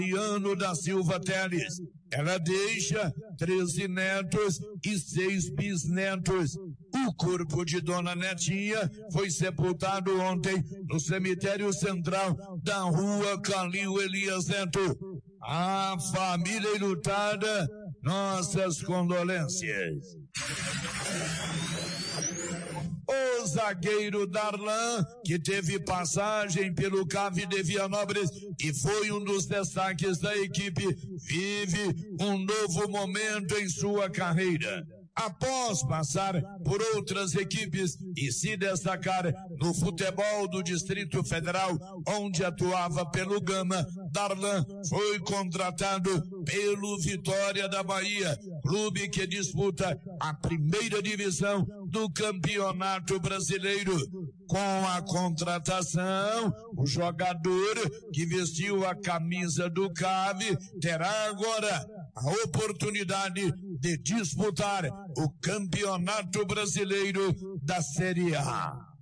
Mariano da Silva Teles. Ela deixa 13 netos e 6 bisnetos. O corpo de Dona Netinha foi sepultado ontem no cemitério central da rua Calil Elias Neto. A família enlutada, nossas condolências. O zagueiro Darlan, que teve passagem pelo CAV de Vianópolis e foi um dos destaques da equipe, vive um novo momento em sua carreira. Após passar por outras equipes e se destacar no futebol do Distrito Federal, onde atuava pelo Gama, Darlan foi contratado pelo Vitória da Bahia, clube que disputa a primeira divisão do Campeonato Brasileiro. Com a contratação, o jogador que vestiu a camisa do CAV terá agora a oportunidade de disputar o Campeonato Brasileiro da Série A.